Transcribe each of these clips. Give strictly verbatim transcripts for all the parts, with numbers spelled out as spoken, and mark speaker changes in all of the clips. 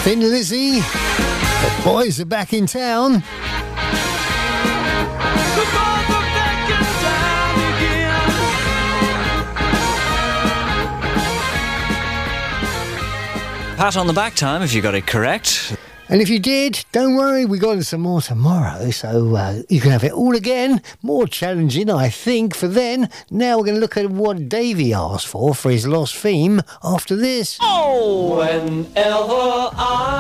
Speaker 1: Thin Lizzy. The boys are back in town.
Speaker 2: Pat on the back time if you got it correct.
Speaker 1: And if you did, don't worry, we got some more tomorrow, so uh, you can have it all again. More challenging, I think, for then. Now we're going to look at what Davey asked for for his lost theme after this.
Speaker 3: Oh, whenever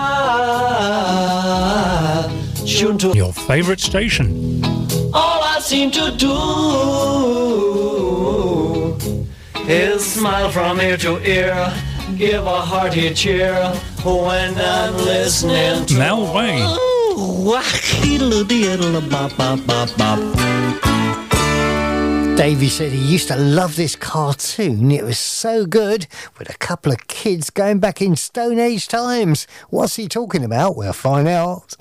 Speaker 3: I tune to
Speaker 4: your favourite station,
Speaker 3: all I seem to do is smile from ear to ear, give a hearty cheer when I'm listening to
Speaker 4: Mel Wayne.
Speaker 1: Davey said he used to love this cartoon. It was so good, with a couple of kids going back in Stone Age times. What's he talking about? We'll find out.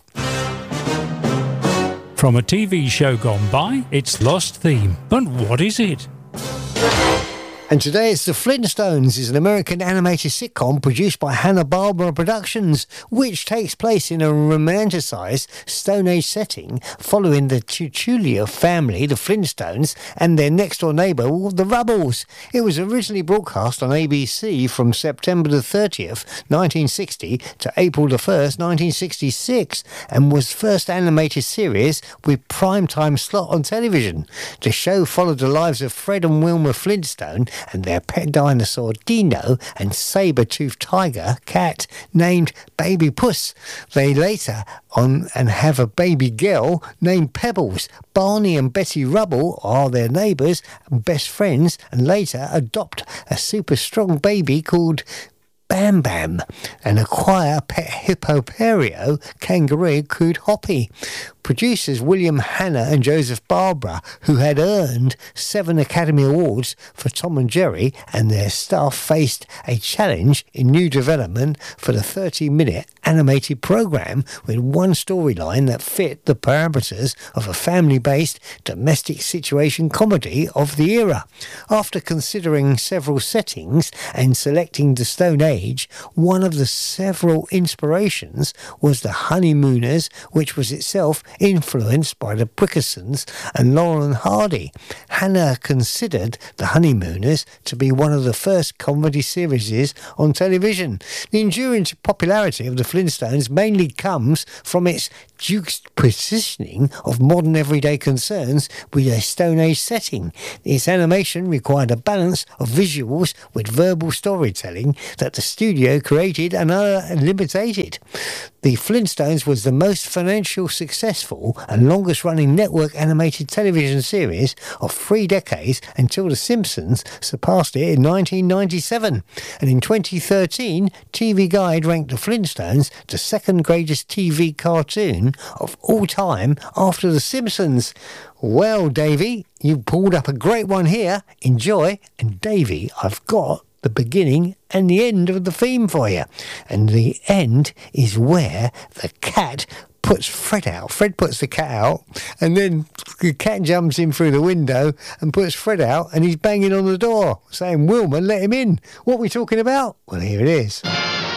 Speaker 4: From a T V show gone by, it's Lost Theme. But what is it?
Speaker 1: And today it's The Flintstones is an American animated sitcom produced by Hanna-Barbera Productions, which takes place in a romanticised Stone Age setting following the Tutulia family, the Flintstones, and their next-door neighbour, the Rubbles. It was originally broadcast on A B C from September the thirtieth, nineteen sixty to April the first, nineteen sixty-six, and was first animated series with prime-time slot on television. The show followed the lives of Fred and Wilma Flintstone and their pet dinosaur Dino and saber-toothed tiger cat named Baby Puss. They later on and have a baby girl named Pebbles. Barney and Betty Rubble are their neighbours and best friends, and later adopt a super strong baby called Bam Bam and acquire a pet hippoperio kangaroo called Hoppy. Producers William Hanna and Joseph Barbara, who had earned seven Academy Awards for Tom and Jerry, and their staff faced a challenge in new development for the thirty-minute animated programme with one storyline that fit the parameters of a family-based domestic situation comedy of the era. After considering several settings and selecting the Stone Age, one of the several inspirations was The Honeymooners, which was itself influenced by the Brickersons and Laurel and Hardy. Hannah considered The Honeymooners to be one of the first comedy series on television. The enduring popularity of the Flintstones mainly comes from its juxtapositioning of modern everyday concerns with a Stone Age setting. Its animation required a balance of visuals with verbal storytelling that the studio created and eliminated. The Flintstones was the most financial successful and longest running network animated television series of three decades until The Simpsons surpassed it in nineteen ninety-seven. And in twenty thirteen, T V Guide ranked The Flintstones the second greatest T V cartoon of all time after The Simpsons. Well, Davey, you pulled up a great one here. Enjoy. And Davey, I've got the beginning and the end of the theme for you. And the end is where the cat puts Fred out. Fred puts the cat out, and then the cat jumps in through the window and puts Fred out, and he's banging on the door saying, Wilma, let him in. What are we talking about? Well, here it is.